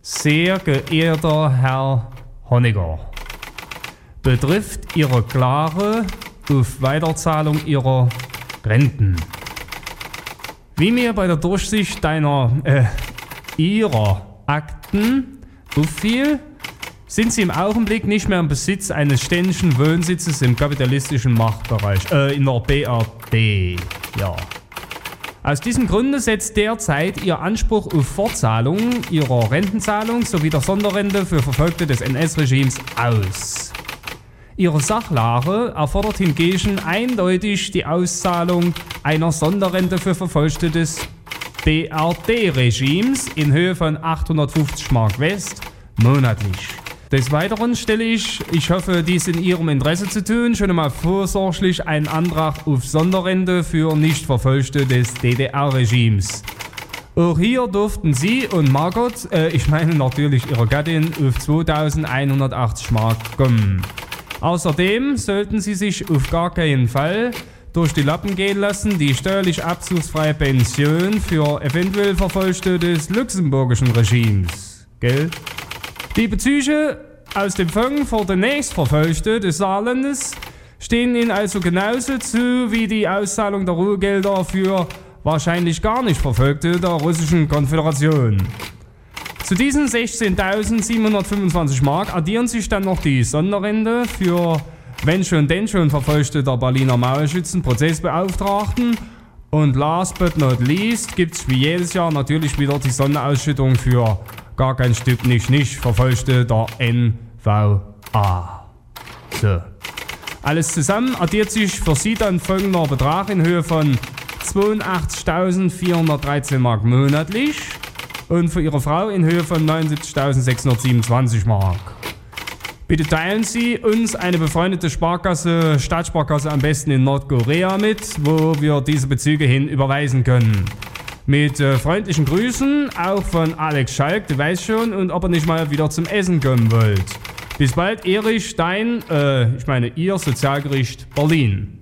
Sehr geehrter Herr Honecker, betrifft Ihre Klage auf Weiterzahlung Ihrer Renten. Wie mir bei der Durchsicht Ihrer Akten auffiel, sind Sie im Augenblick nicht mehr im Besitz eines ständigen Wohnsitzes im kapitalistischen Machtbereich, in der BRD. Ja. Aus diesem Grunde setzt derzeit Ihr Anspruch auf Fortzahlung Ihrer Rentenzahlung sowie der Sonderrente für Verfolgte des NS-Regimes aus. Ihre Sachlage erfordert hingegen eindeutig die Auszahlung einer Sonderrente für Verfolgte des BRD-Regimes in Höhe von 850 Mark West monatlich. Des Weiteren stelle ich hoffe, dies in Ihrem Interesse zu tun, schon einmal vorsorglich einen Antrag auf Sonderrente für Nichtverfolgte des DDR-Regimes. Auch hier durften Sie und Margot, ich meine natürlich Ihre Gattin, auf 2180 Mark kommen. Außerdem sollten Sie sich auf gar keinen Fall durch die Lappen gehen lassen, die steuerlich abzugsfreie Pension für eventuell Verfolgte des luxemburgischen Regimes. Gell? Die Bezüge aus dem Fonds für den Nächstverfolgte des Saarlandes stehen Ihnen also genauso zu wie die Auszahlung der Ruhegelder für wahrscheinlich gar nicht Verfolgte der Russischen Konföderation. Zu diesen 16.725 Mark addieren sich dann noch die Sonderrente für wenn schon denn schon Verfolgte der Berliner Mauerschützen-Prozessbeauftragten und last but not least gibt es wie jedes Jahr natürlich wieder die Sonderausschüttung für gar kein Stück nicht Verfolgte der NVA. So. Alles zusammen addiert sich für Sie dann folgender Betrag in Höhe von 82.413 Mark monatlich und für Ihre Frau in Höhe von 79.627 Mark. Bitte teilen Sie uns eine befreundete Staatssparkasse am besten in Nordkorea mit, wo wir diese Bezüge hin überweisen können. Mit freundlichen Grüßen, auch von Alex Schalk, du weißt schon, und ob ihr nicht mal wieder zum Essen kommen wollt. Bis bald, Erich Stein, Ihr Sozialgericht Berlin.